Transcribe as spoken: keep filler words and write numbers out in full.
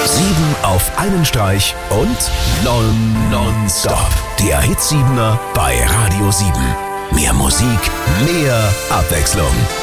Sieben auf einen Streich und non, nonstop. Der Hit Siebener bei Radio sieben. Mehr Musik, mehr Abwechslung.